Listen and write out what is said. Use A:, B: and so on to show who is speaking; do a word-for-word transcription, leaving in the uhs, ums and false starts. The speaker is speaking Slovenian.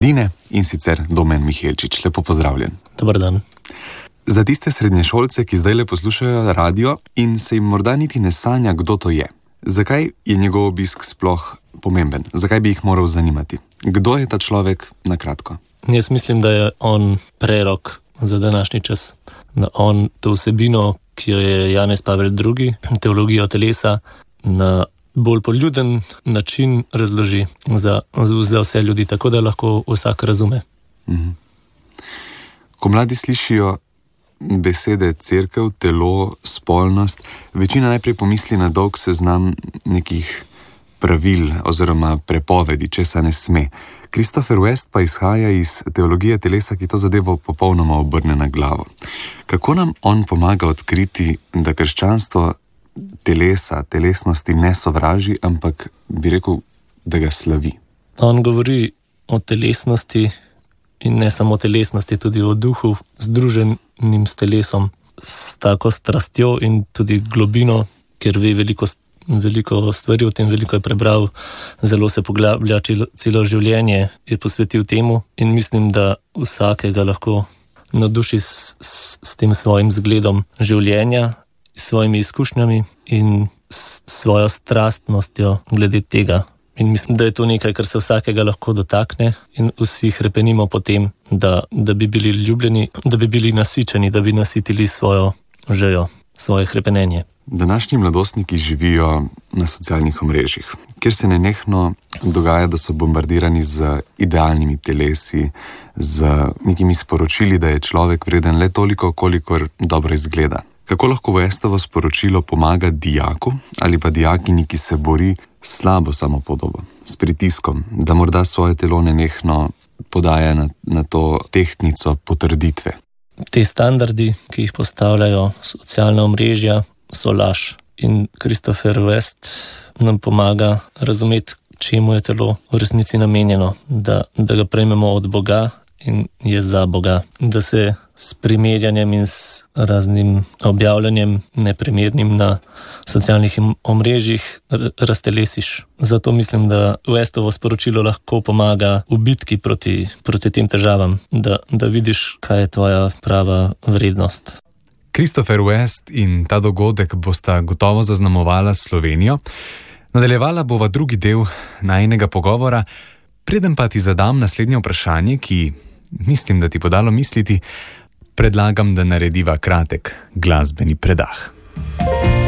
A: mladine, in sicer Domen Mihelčič. Lepo pozdravljen.
B: Dobar dan.
A: Za tiste srednješolce, ki zdajle poslušajo radio in se jim morda niti ne sanja, kdo to je. Zakaj je njegov obisk sploh pomemben? Zakaj bi jih moral zanimati? Kdo je ta človek na kratko?
B: Jaz mislim, da je on prerok za današnji čas. Da on to vsebino, ki jo je Janez Pavel drugi, teologijo telesa, na bolj poljuden način razloži za, za vse ljudi, tako da lahko vsak razume.
A: Mhm. Ko mladi slišijo besede cerkev, telo, spolnost, večina najprej pomisli na dolg seznam nekih pravil oziroma prepovedi, česa ne sme. Christopher West pa izhaja iz teologije telesa, ki to zadevo popolnoma obrne na glavo. Kako nam on pomaga odkriti, da krščanstvo telesa, telesnosti ne sovraži, ampak bi rekel, da ga slavi?
B: On govori o telesnosti in ne samo telesnosti, tudi o duhu, združenim s telesom, s tako strastjo in tudi globino, ker ve veliko, veliko stvari o tem, veliko je prebral, zelo se poglablja, celo življenje je posvetil temu in mislim, da vsakega lahko navduši s, s, s tem svojim zgledom življenja, s svojimi izkušnjami in s svojo strastnostjo glede tega. In mislim, da je to nekaj, kar se vsakega lahko dotakne in vsi hrepenimo po tem, da, da bi bili ljubljeni, da bi bili nasičeni, da bi nasitili svojo žejo, svoje hrepenenje.
A: Današnji mladostniki živijo na socialnih omrežjih, kjer se nenehno dogaja, da so bombardirani z idealnimi telesi, z nekimi sporočili, da je človek vreden le toliko, kolikor dobro izgleda. Kako lahko Westovo sporočilo pomaga dijaku ali pa dijakinji, ki se bori s slabo samopodobo, s pritiskom, da morda svoje telo nenehno podaja na, na to tehtnico potrditve?
B: Te standardi, ki jih postavljajo socialna omrežja, so laž. In Christopher West nam pomaga razumeti, čemu je telo v resnici namenjeno, da, da ga prejmemo od Boga in je za Boga, da se s primerjanjem in s raznim objavljanjem neprimernim na socialnih omrežjih raztelesiš. Zato mislim, da Westovo sporočilo lahko pomaga v bitki proti, proti tem težavam, da, da vidiš, kaj je tvoja prava vrednost.
C: Christopher West in ta dogodek bosta gotovo zaznamovala Slovenijo. Nadaljevala bova drugi del najinega pogovora, preden pa ti zadam naslednje vprašanje, ki mislim, da ti podalo misliti, predlagam, da narediva kratek glasbeni predah.